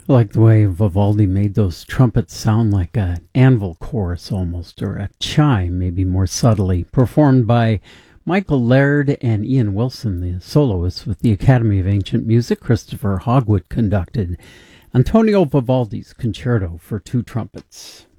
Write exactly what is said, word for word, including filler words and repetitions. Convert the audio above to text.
I like the way Vivaldi made those trumpets sound like an anvil chorus almost, or a chime, maybe more subtly, performed by Michael Laird and Ian Wilson, the soloists with the Academy of Ancient Music. Christopher Hogwood conducted Antonio Vivaldi's Concerto for Two Trumpets.